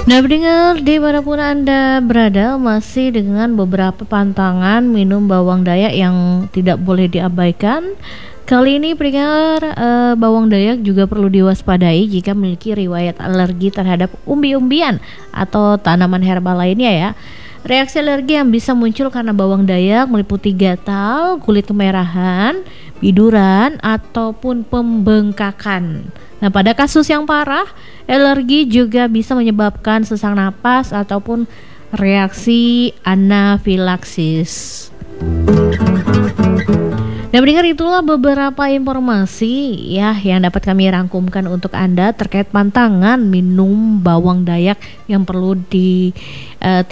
Nah, pendengar dimanapun Anda berada, masih dengan beberapa pantangan minum bawang dayak yang tidak boleh diabaikan. Kali ini pendengar, bawang dayak juga perlu diwaspadai jika memiliki riwayat alergi terhadap umbi-umbian atau tanaman herbal lainnya ya. Reaksi alergi yang bisa muncul karena bawang dayak meliputi gatal, kulit kemerahan, biduran, ataupun pembengkakan. Nah, pada kasus yang parah, alergi juga bisa menyebabkan sesak napas ataupun reaksi anafilaksis. Dan mendengar itulah beberapa informasi ya yang dapat kami rangkumkan untuk Anda terkait pantangan minum bawang dayak yang perlu di